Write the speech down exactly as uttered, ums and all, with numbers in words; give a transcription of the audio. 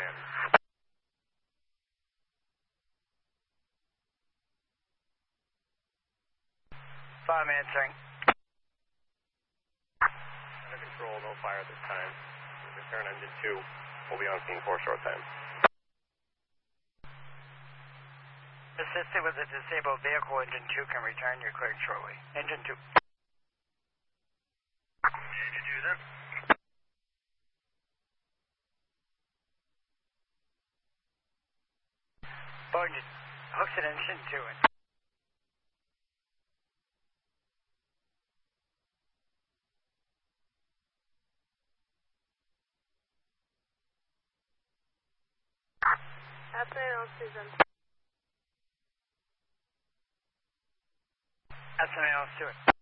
land. Five answering. Under control, no fire this time. Return engine two. We'll be on scene for a short time. Assisted with a disabled vehicle, engine two can return. You're cleared shortly. Engine two. Engine two, then. Boeing just hooks an engine to it. Afternoon, Susan. That's an analyst to it.